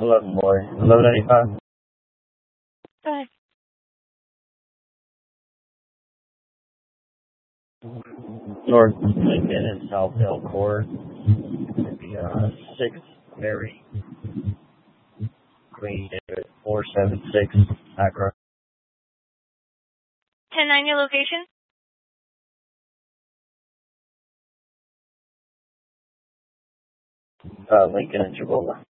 11 boy. 1185. Go ahead. North Lincoln and South Elkhorn. Maybe 6 Mary. Queen David 476 Acro. 10-9 your location? Lincoln and Chipola.